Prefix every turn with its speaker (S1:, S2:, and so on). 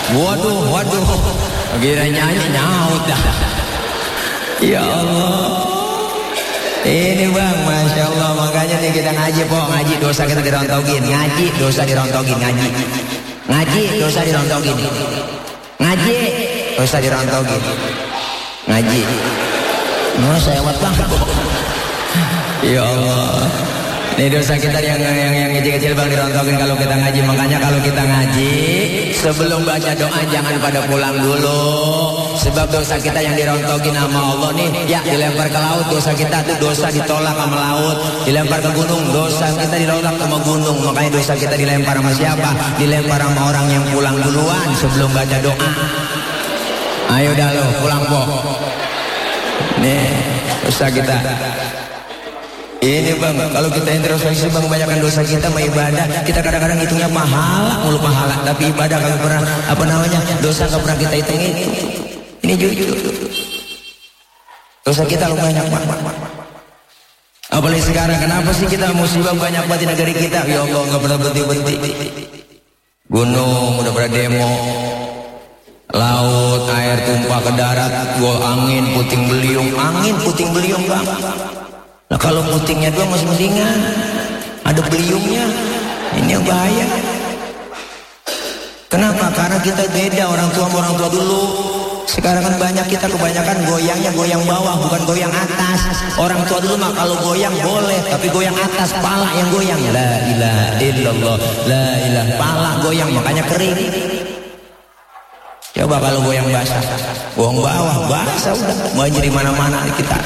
S1: Waduh. Kira nyanyi nyaut dah. Ya Allah. Ini bang, Masya Allah. Makanya nih kita ngaji ngaji dosa kita dirontogin. Ngaji dosa dirontogin. Ngaji dosa dirontogin. Ngaji dosa dirontogin. Ngaji. Saya bang. Ya Allah. Ini dosa kita yang kecil-kecil bang dirontogin kalau kita ngaji. Makanya kalau kita ngaji sebelum baca doa jangan pada pulang dulu. Sebab dosa kita yang dirontogin sama Allah nih, ya dilempar ke laut dosa kita tuh dosa ditolak sama laut. Dilempar ke gunung dosa kita ditolak sama gunung. Makanya dosa kita dilempar sama siapa? Dilempar sama orang yang pulang duluan sebelum baca doa. Ayo dah lo pulang po. Nih dosa kita. Ini bang, kalau kita introspeksi bang, kebanyakan dosa kita sama ibadah, kita kadang-kadang hitungnya mulu pahala, tapi ibadah kalau pernah dosa nggak pernah kita hitungin. Ini jujur. Dosa kita lu banyak banget. Apalagi sekarang, kenapa sih kita musibah banyak banget di negeri kita? Ya Allah, nggak pernah berhenti. Gunung udah pada demo, laut air tumpah ke darat, angin puting beliung bang. Nah kalau putingnya doang masih mendingan, ada beliungnya, ini yang bahaya. Kenapa? Karena kita beda orang tua dulu. Sekarang kan banyak kita kebanyakan goyangnya goyang bawah bukan goyang atas. Orang tua dulu mah kalau goyang boleh, tapi goyang atas pala yang goyang. La ilaha illallah, la ilaha, pala goyang makanya kering. Coba kalau goyang basah, goyang bawah basah udah banjir di mana-mana kita.